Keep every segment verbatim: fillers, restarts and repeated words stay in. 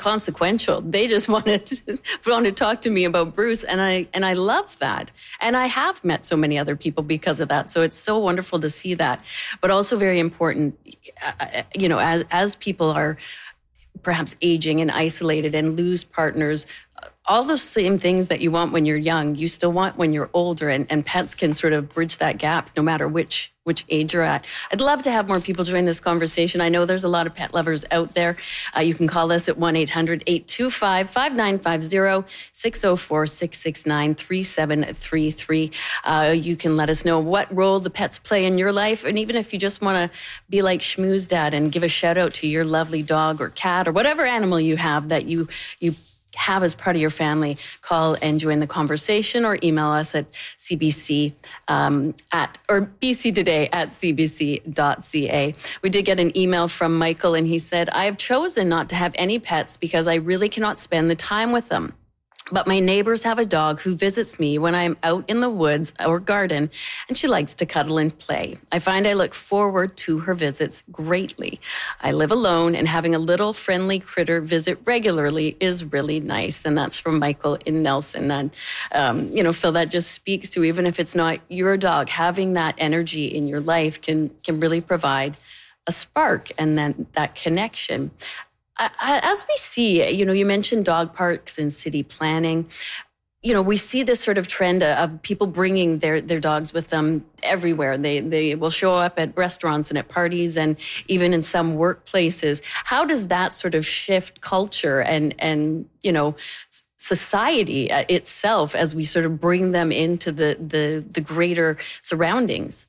consequential. They just wanted to, want to talk to me about Bruce, and I and I love that. And I have met so many other people because of that. So it's so wonderful to see that. But also very important, uh, you know, as as people are perhaps aging and isolated and lose partners, all those same things that you want when you're young, you still want when you're older, and, and pets can sort of bridge that gap no matter which which age you're at. I'd love to have more people join this conversation. I know there's a lot of pet lovers out there. Uh, you can call us at one eight hundred eight two five five nine five zero, six oh four six six nine three seven three three. Uh, you can let us know what role the pets play in your life. And even if you just want to be like Shmoo's dad and give a shout out to your lovely dog or cat or whatever animal you have that you you have as part of your family, call and join the conversation, or email us at cbc um, at or bctoday at cbc.ca. We did get an email from Michael, and he said, I have chosen not to have any pets because I really cannot spend the time with them. But my neighbors have a dog who visits me when I'm out in the woods or garden, and she likes to cuddle and play. I find I look forward to her visits greatly. I live alone, and having a little friendly critter visit regularly is really nice. And that's from Michael in Nelson. And, um, you know, Phil, that just speaks to, even if it's not your dog, having that energy in your life can, can really provide a spark and then that connection. As we see, you know, you mentioned dog parks and city planning. You know, we see this sort of trend of people bringing their, their dogs with them everywhere. They they will show up at restaurants and at parties and even in some workplaces. How does that sort of shift culture and, and you know, society itself as we sort of bring them into the the, the greater surroundings?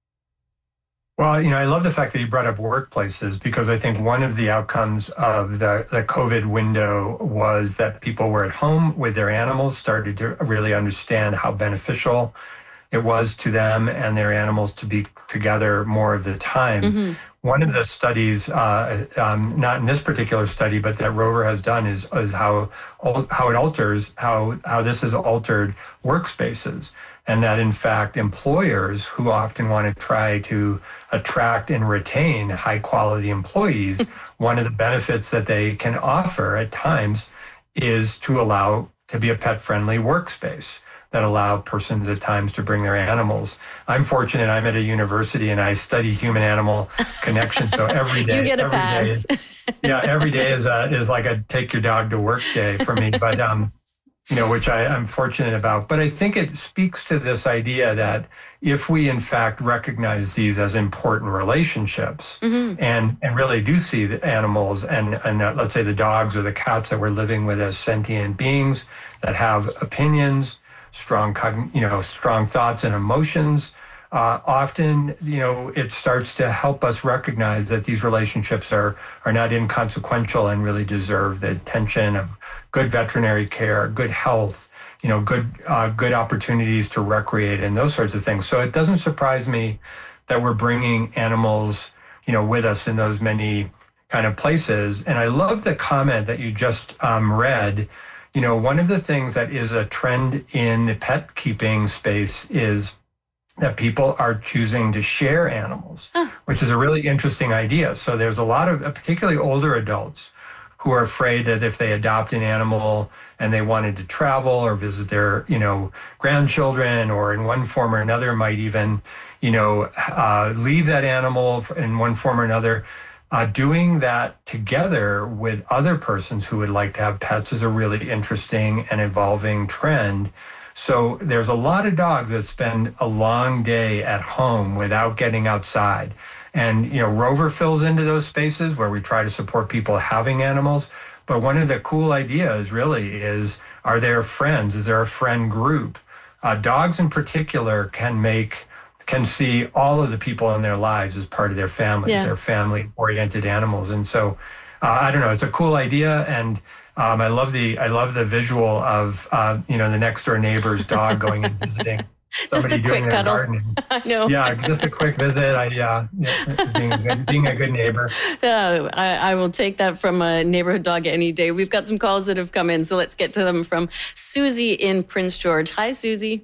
Well, you know, I love the fact that you brought up workplaces, because I think one of the outcomes of the, the COVID window was that people were at home with their animals, started to really understand how beneficial it was to them and their animals to be together more of the time. Mm-hmm. One of the studies, uh, um, not in this particular study, but that Rover has done is, is how how it alters, how how this has altered workspaces. And that, in fact, employers who often want to try to attract and retain high-quality employees, one of the benefits that they can offer at times is to allow to be a pet-friendly workspace that allow persons at times to bring their animals. I'm fortunate. I'm at a university and I study human-animal connection. So every day, you get a every pass. Day, yeah, every day is a, is like a take your dog to work day for me. But um. you know, which I, I'm fortunate about. But I think it speaks to this idea that if we, in fact, recognize these as important relationships mm-hmm. and, and really do see the animals and, and uh, let's say the dogs or the cats that we're living with as sentient beings that have opinions, strong, you know, strong thoughts and emotions, Uh, often, you know, it starts to help us recognize that these relationships are are not inconsequential and really deserve the attention of good veterinary care, good health, you know, good uh, good opportunities to recreate and those sorts of things. So it doesn't surprise me that we're bringing animals, you know, with us in those many kind of places. And I love the comment that you just um, read. You know, one of the things that is a trend in the pet keeping space is that people are choosing to share animals, huh. which is a really interesting idea. So there's a lot of, particularly older adults, who are afraid that if they adopt an animal and they wanted to travel or visit their, you know, grandchildren, or in one form or another might even, you know, uh, leave that animal in one form or another. Uh, doing that together with other persons who would like to have pets is a really interesting and evolving trend. So there's a lot of dogs that spend a long day at home without getting outside. And, you know, Rover fills into those spaces where we try to support people having animals. But one of the cool ideas really is, are there friends? Is there a friend group? Uh, dogs in particular can make, can see all of the people in their lives as part of their families. Yeah. They're family-oriented animals. And so, uh, I don't know, it's a cool idea. And Um, I love the I love the visual of uh, you know, the next door neighbor's dog going and visiting. Just a quick cuddle. I know. Yeah, just a quick visit. I, yeah, yeah being, a good, being a good neighbor. Uh, I, I will take that from a neighborhood dog any day. We've got some calls that have come in, so let's get to them from Susie in Prince George. Hi, Susie.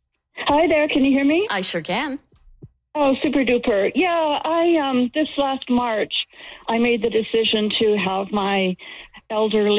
Hi there. Can you hear me? I sure can. Oh, super duper. Yeah, I um this last March, I made the decision to have my elderly